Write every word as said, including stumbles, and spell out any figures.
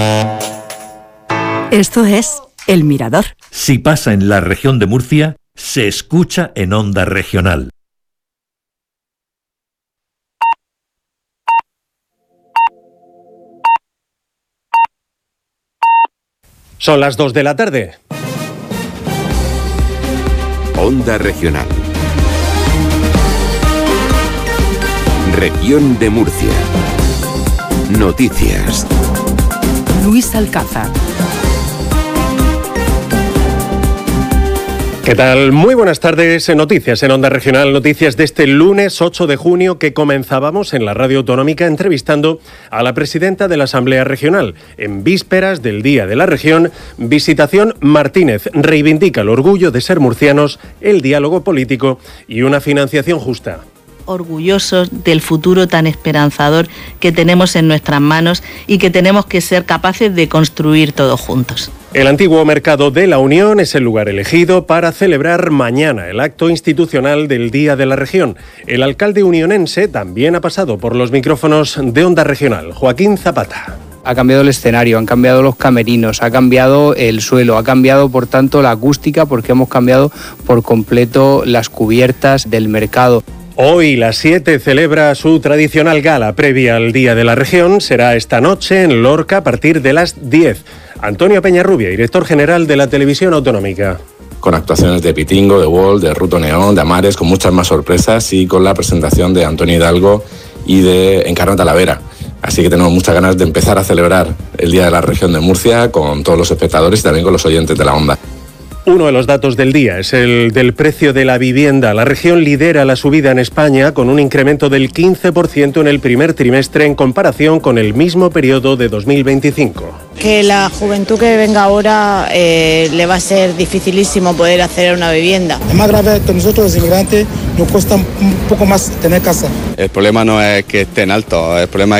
Esto es El Mirador. Si pasa en la región de Murcia, se escucha en Onda Regional. Son las dos de la tarde. Onda Regional. Región de Murcia. Noticias. Luis Alcázar. ¿Qué tal? Muy buenas tardes en Noticias, en Onda Regional, noticias de este lunes ocho de junio que comenzábamos en la radio autonómica entrevistando a la presidenta de la Asamblea Regional. En vísperas del Día de la Región, Visitación Martínez reivindica el orgullo de ser murcianos, el diálogo político y una financiación justa. Orgullosos del futuro tan esperanzador que tenemos en nuestras manos y que tenemos que ser capaces de construir todos juntos. El antiguo Mercado de la Unión es el lugar elegido para celebrar mañana el acto institucional del Día de la Región. El alcalde unionense también ha pasado por los micrófonos de Onda Regional, Joaquín Zapata. Ha cambiado el escenario, han cambiado los camerinos, ha cambiado el suelo, ha cambiado por tanto la acústica porque hemos cambiado por completo las cubiertas del mercado. Hoy la siete celebra su tradicional gala previa al Día de la Región. Será esta noche en Lorca a partir de las diez. Antonio Peñarrubia, director general de la Televisión Autonómica. Con actuaciones de Pitingo, de Wall, de Ruto Neón, de Amares, con muchas más sorpresas y con la presentación de Antonio Hidalgo y de Encarna Talavera. Así que tenemos muchas ganas de empezar a celebrar el Día de la Región de Murcia con todos los espectadores y también con los oyentes de la Onda. Uno de los datos del día es el del precio de la vivienda. La región lidera la subida en España con un incremento del quince por ciento en el primer trimestre en comparación con el mismo periodo de dos mil veinticinco. Que la juventud que venga ahora eh, le va a ser dificilísimo poder acceder a una vivienda. Es más grave que nosotros los inmigrantes nos cuesta un poco más tener casa. El problema no es que estén altos, el problema es